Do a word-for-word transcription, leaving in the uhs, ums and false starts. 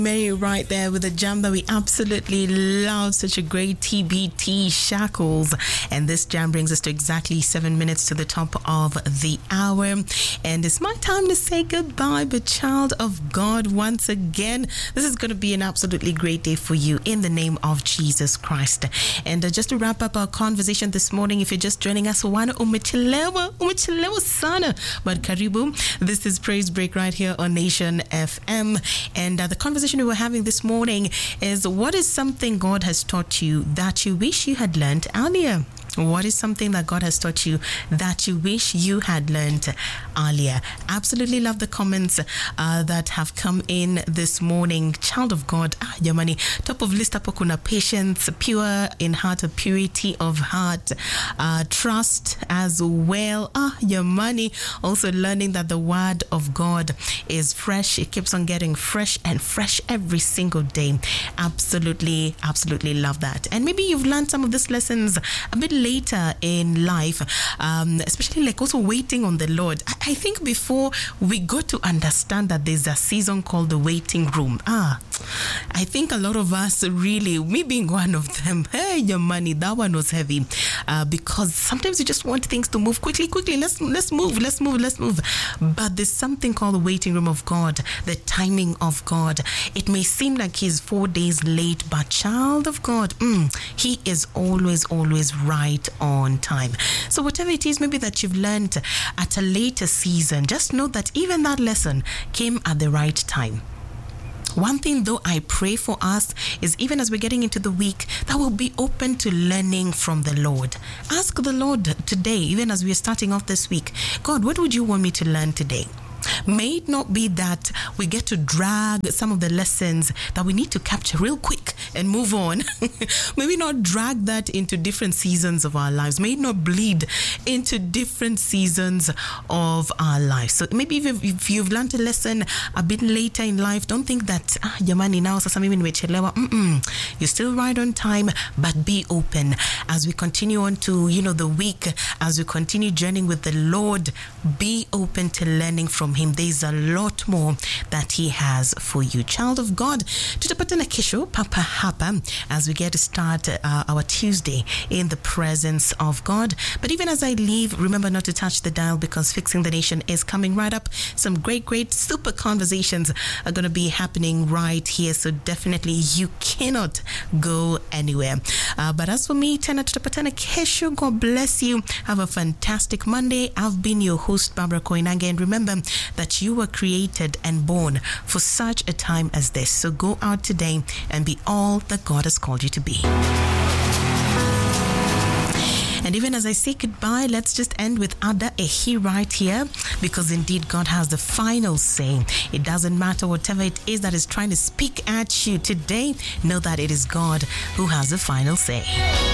Mary right there with a jam that we absolutely love. Such a great T B T, Shackles. And this jam brings us to exactly seven minutes to the top of the hour. And it's my time to say goodbye, but child of God, once again, this is going to be an absolutely great day for you in the name of Jesus Christ. And uh, just to wrap up our conversation this morning, if you're just joining us, wana umechelewa, umechelewa sana. But karibu, this is Praise Break right here on Nation F M. And uh, the conversation we were having this morning is, what is something God has taught you that you wish you had learned earlier? What is something that God has taught you that you wish you had learned earlier? Absolutely love the comments uh, that have come in this morning. Child of God, ah, Yamani, top of list hapo kuna patience, pure in heart, or purity of heart, uh, trust as well. Ah, Yamani, also learning that the word of God is fresh. It keeps on getting fresh and fresh every single day. Absolutely, absolutely love that. And maybe you've learned some of these lessons a bit later in life, um, especially like also waiting on the Lord. I, I think before we got to understand that there's a season called the waiting room. Ah, I think a lot of us really, me being one of them, hey, your money, that one was heavy, uh, because sometimes you just want things to move quickly, quickly. Let's let's move, let's move, let's move. But there's something called the waiting room of God, the timing of God. It may seem like He's four days late, but child of God, mm, He is always, always right on time. So whatever it is maybe that you've learned at a later season, just know that even that lesson came at the right time. One thing though I pray for us is, even as we're getting into the week, that we'll be open to learning from the Lord. Ask the Lord today, even as we're starting off this week, God, what would you want me to learn today? May it not be that we get to drag some of the lessons that we need to capture real quick and move on. May we not drag that into different seasons of our lives. May it not bleed into different seasons of our lives. So maybe if you've, if you've learned a lesson a bit later in life, don't think that, ah, jamani, now sasa mimi nimechelewa. Mm-mm. You're still right on time, but be open as we continue on to, you know, the week, as we continue journeying with the Lord. Be open to learning from Him. There's a lot more that He has for you. Child of God, tutapatana kesho papa hapa as we get to start uh, our Tuesday in the presence of God. But even as I leave, remember not to touch the dial, because Fixing the Nation is coming right up. Some great, great super conversations are going to be happening right here. So definitely you cannot go anywhere. Uh, but as for me, tena tutapatana kesho. God bless you. Have a fantastic Monday. I've been your host, Barbara Koinange, and remember that you were created and born for such a time as this. So go out today and be all that God has called you to be. And even as I say goodbye, let's just end with Ada Ehi right here, because indeed God has the final say. It doesn't matter whatever it is that is trying to speak at you today, know that it is God who has the final say.